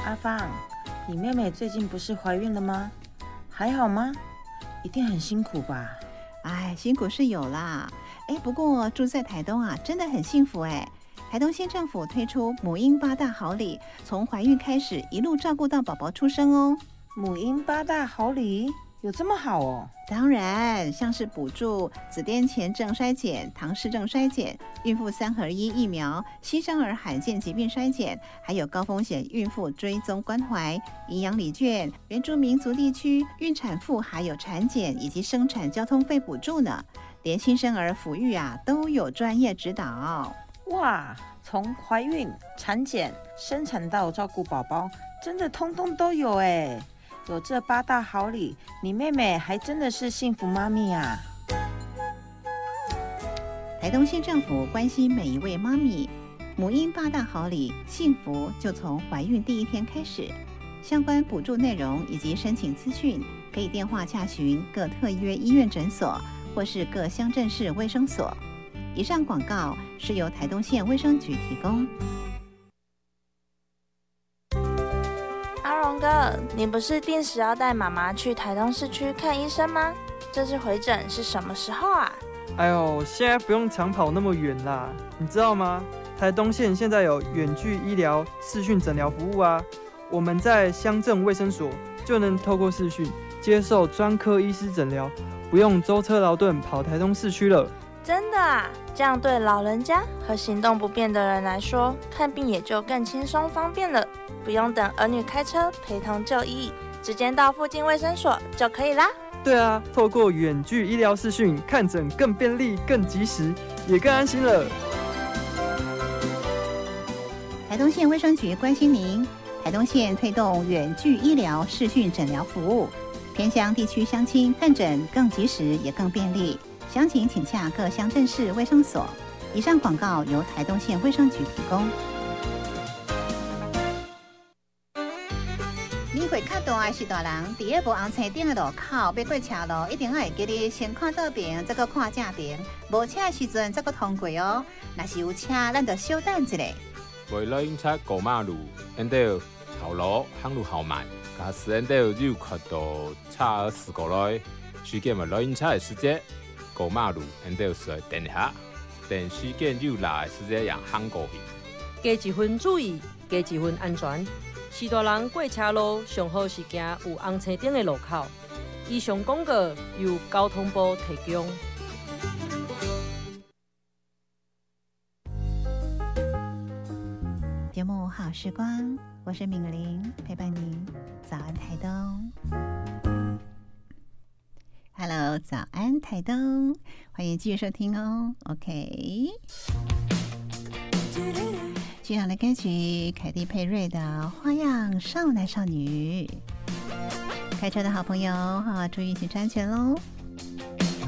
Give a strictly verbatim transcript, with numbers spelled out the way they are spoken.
阿芳，你妹妹最近不是怀孕了吗？还好吗？一定很辛苦吧？ 哎，辛苦是有啦。哎，不过住在台东啊，真的很幸福哎。台东县政府推出母婴八大好礼，从怀孕开始一路照顾到宝宝出生哦。 母婴八大好礼有这么好哦？ 当然，像是补助子癫前症筛检、唐氏症筛检、孕妇三合一疫苗、新生儿罕见疾病筛检，还有高风险孕妇追踪关怀、营养礼券、原住民族地区孕产妇还有产检以及生产交通费补助呢。连新生儿抚育啊都有专业指导。 哇，从怀孕、产检、生产到照顾宝宝，真的通通都有哎！有这八大好礼，你妹妹还真的是幸福妈咪啊！ 台东县政府关心每一位妈咪，母婴八大好礼，幸福就从怀孕第一天开始。相关补助内容以及申请资讯，可以电话洽询各特约医院诊所或是各乡镇市卫生所。以上广告是由台东县卫生局提供。 阿荣哥，你不是定时要带妈妈去台东市区看医生吗？这次回诊是什么时候啊？ 哎呦，现在不用长跑那么远啦，你知道吗？台东县现在有远距医疗视讯诊疗服务啊，我们在乡镇卫生所就能透过视讯接受专科医师诊疗，不用舟车劳顿跑台东市区了。 真的啊？这样对老人家和行动不便的人来说，看病也就更轻松方便了，不用等儿女开车陪同就医，直接到附近卫生所就可以啦。 对啊，透过远距医疗视讯看诊更便利、更及时，也更安心了。 台东县卫生局关心您，台东县推动远距医疗视讯诊疗服务，偏乡地区乡亲看诊更及时也更便利。详情请洽各乡镇市卫生所。以上广告由台东县卫生局提供。年岁较大的是大人，伫个无红青顶的路口要过车路，一定要会记得先看倒边，再搁看正边。无车的时阵再搁通过哦。若是有车，咱就稍等一下。 为了警察过马路，因得后路行路好慢，假使因得有看到车事故来，需要为了警察的时间。过马路，因得需要等下，等时间又来时间让行过去。 加一分注意，加一分安全。是大人过车路，上好是行有红青灯的路口。以上广告由交通部提供。 节目好时光，我是敏玲，陪伴您。早安台东。Hello， 早安台东，欢迎继续收听哦。OK， 接下来歌曲凯蒂佩瑞的《花样少男少女》。开车的好朋友哈，注意请安全喽。